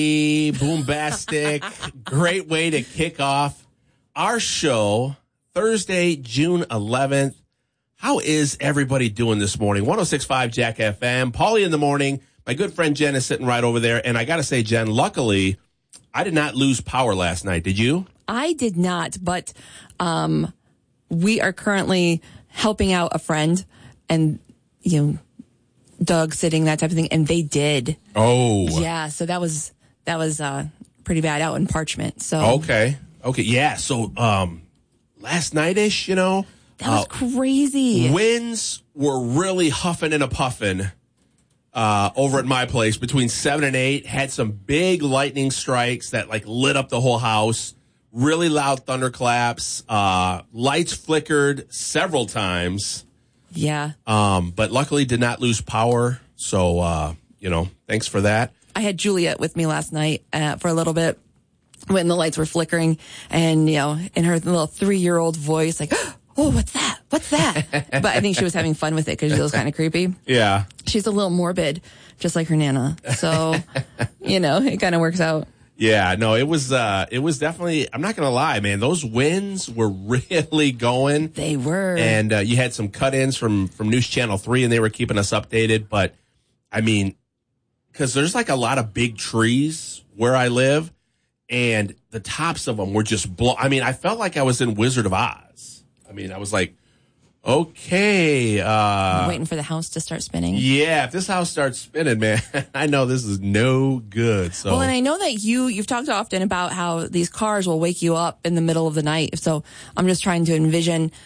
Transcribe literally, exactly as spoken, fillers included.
Boombastic. Great way to kick off our show Thursday, June eleventh. How is everybody doing this morning? one oh six point five Jack F M. Paulie in the morning. My good friend Jen is sitting right over there. And I got to say, Jen, luckily, I did not lose power last night. Did you? I did not, but um, we are currently helping out a friend and, you know, dog sitting, that type of thing. And they did. Oh. Yeah. So that was, that was uh, pretty bad out in Parchment. So Okay. Okay. Yeah. So um, last night-ish, you know. That was uh, crazy. Winds were really huffing and a puffing uh, over at my place between seven and eight. Had some big lightning strikes that like lit up the whole house. Really loud thunderclaps. Uh, lights flickered several times. Yeah. Um, but luckily did not lose power. So, uh, you know, thanks for that. I had Juliet with me last night uh, for a little bit when the lights were flickering, and, you know, in her little three-year-old voice, like, oh, what's that? What's that? But I think she was having fun with it because it was kind of creepy. Yeah. She's a little morbid, just like her Nana. So, you know, it kind of works out. Yeah, no, it was, uh, it was definitely, I'm not going to lie, man, those winds were really going. They were. And uh, you had some cut-ins from, from News Channel three, and they were keeping us updated. But, I mean, because there's like a lot of big trees where I live, and the tops of them were just blow. I mean, I felt like I was in Wizard of Oz. I mean, I was like, okay. Uh, waiting for the house to start spinning. Yeah, if this house starts spinning, man, I know this is no good. So, well, and I know that you, you've talked often about how these cars will wake you up in the middle of the night. So I'm just trying to envision